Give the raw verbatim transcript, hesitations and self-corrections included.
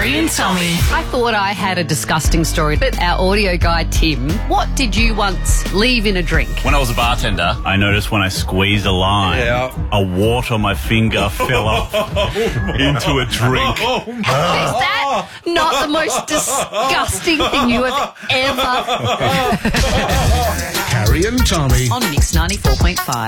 Harry and Tommy. I thought I had a disgusting story, but our audio guy, Tim, what did you once leave in a drink? When I was a bartender, I noticed when I squeezed a lime, Yeah. a wart on my finger fell off into a drink. Is that not the most disgusting thing you have ever... Harry and Tommy. On Mix ninety-four point five.